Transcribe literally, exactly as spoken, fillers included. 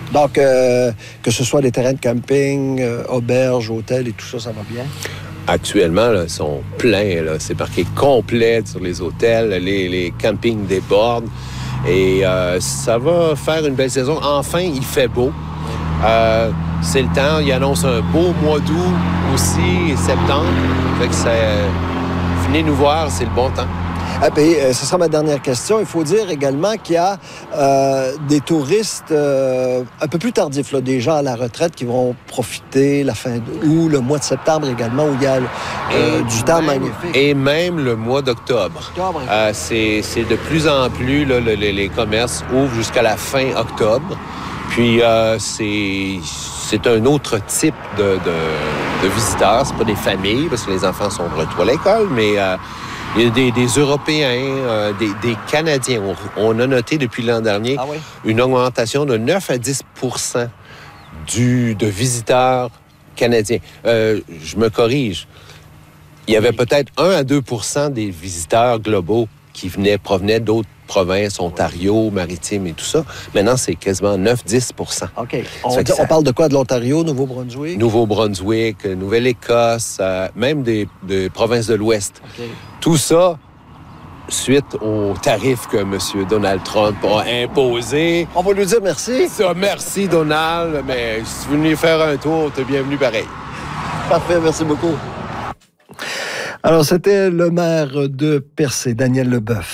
Donc, euh, que ce soit des terrains de camping, euh, auberges, hôtels et tout ça, ça va bien? Actuellement, là, ils sont pleins. Là. C'est parqué complet sur les hôtels. Les, les campings débordent. Et euh, ça va faire une belle saison. Enfin, il fait beau. Euh, c'est le temps. Il annonce un beau mois d'août aussi, septembre. Fait que ça, euh, venez nous voir, c'est le bon temps. Ah, puis, euh, ce sera ma dernière question. Il faut dire également qu'il y a euh, des touristes euh, un peu plus tardifs, là, des gens à la retraite qui vont profiter la fin août, le mois de septembre également, où il y a euh, du temps même, magnifique. Et même le mois d'octobre. Octobre, euh, c'est, c'est de plus en plus, là, le, les, les commerces ouvrent jusqu'à la fin octobre. Puis euh, c'est, c'est un autre type de, de, de visiteurs. C'est pas des familles, parce que les enfants sont de retour à l'école, mais... Euh, Il y a des, des Européens, euh, des, des Canadiens. On, on a noté depuis l'an dernier ah oui? une augmentation de neuf à dix pour cent du, de visiteurs canadiens. Euh, je me corrige. Il y avait peut-être un à deux pour cent des visiteurs globaux qui venaient, provenaient d'autres provinces, Ontario, Maritime et tout ça. Maintenant, c'est quasiment neuf à dix pour cent. OK. On, dit, ça... on parle de quoi? De l'Ontario, Nouveau-Brunswick? Nouveau-Brunswick, Nouvelle-Écosse, euh, même des, des provinces de l'Ouest. Okay. Tout ça, suite aux tarifs que M. Donald Trump a imposés. On va lui dire merci. Ça, merci, Donald, mais si vous venez faire un tour, t'es bienvenu pareil. Parfait, merci beaucoup. Alors, c'était le maire de Percé, Daniel Leboeuf.